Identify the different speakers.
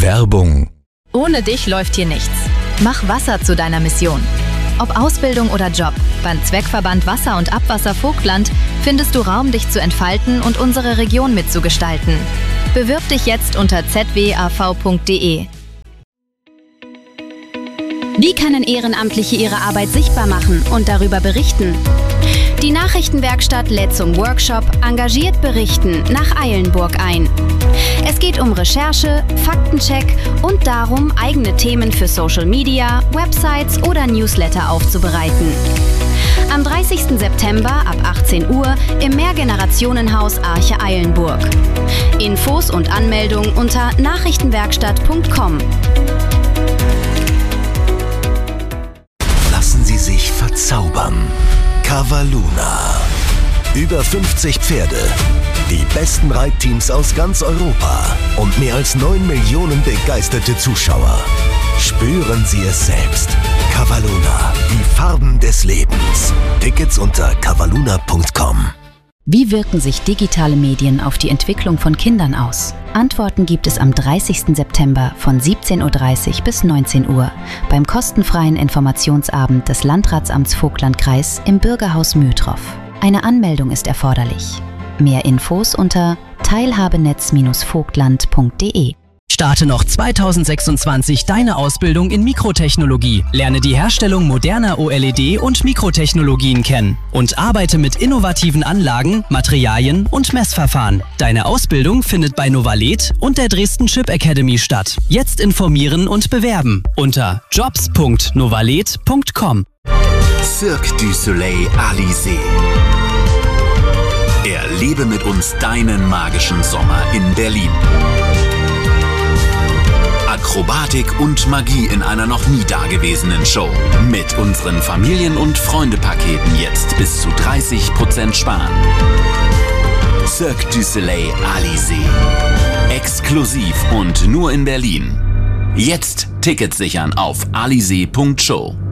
Speaker 1: Werbung.
Speaker 2: Ohne dich läuft hier nichts. Mach Wasser zu deiner Mission. Ob Ausbildung oder Job, beim Zweckverband Wasser und Abwasser Vogtland findest du Raum, dich zu entfalten und unsere Region mitzugestalten. Bewirb dich jetzt unter zwav.de.
Speaker 3: Wie können Ehrenamtliche ihre Arbeit sichtbar machen und darüber berichten? Die Nachrichtenwerkstatt lädt zum Workshop Engagiert berichten nach Eilenburg ein. Es geht um Recherche, Faktencheck und darum, eigene Themen für Social Media, Websites oder Newsletter aufzubereiten. Am 30. September ab 18 Uhr im Mehrgenerationenhaus Arche Eilenburg. Infos und Anmeldung unter nachrichtenwerkstatt.com.
Speaker 1: Lassen Sie sich verzaubern. Cavalluna. Über 50 Pferde. Die besten Reitteams aus ganz Europa. Und mehr als 9 Millionen begeisterte Zuschauer. Spüren Sie es selbst. Cavalluna. Die Farben des Lebens. Tickets unter cavalluna.com.
Speaker 3: Wie wirken sich digitale Medien auf die Entwicklung von Kindern aus? Antworten gibt es am 30. September von 17:30 Uhr bis 19 Uhr beim kostenfreien Informationsabend des Landratsamts Vogtlandkreis im Bürgerhaus Mühltroff. Eine Anmeldung ist erforderlich. Mehr Infos unter teilhabenetz-vogtland.de.
Speaker 4: Starte noch 2026 deine Ausbildung in Mikrotechnologie. Lerne die Herstellung moderner OLED- und Mikrotechnologien kennen und arbeite mit innovativen Anlagen, Materialien und Messverfahren. Deine Ausbildung findet bei Novalet und der Dresden Chip Academy statt. Jetzt informieren und bewerben unter jobs.novalet.com.
Speaker 5: Cirque du Soleil Alizé. Erlebe mit uns deinen magischen Sommer in Berlin. Akrobatik und Magie in einer noch nie dagewesenen Show. Mit unseren Familien- und Freunde-Paketen jetzt bis zu 30% sparen. Cirque du Soleil Alizé. Exklusiv und nur in Berlin. Jetzt Tickets sichern auf alizé.show.